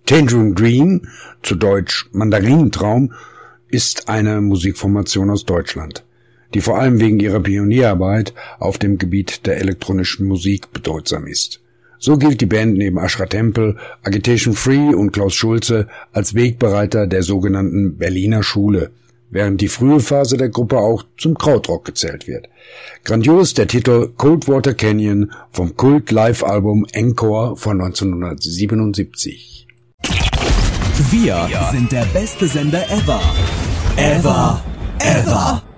Tangerine Dream, zu Deutsch Mandarinentraum, ist eine Musikformation aus Deutschland, die vor allem wegen ihrer Pionierarbeit auf dem Gebiet der elektronischen Musik bedeutsam ist. So gilt die Band neben Ashra Temple, Agitation Free und Klaus Schulze als Wegbereiter der sogenannten Berliner Schule, während die frühe Phase der Gruppe auch zum Krautrock gezählt wird. Grandios der Titel Coldwater Canyon vom Kult-Live-Album Encore von 1977. Wir sind der beste Sender ever. Ever.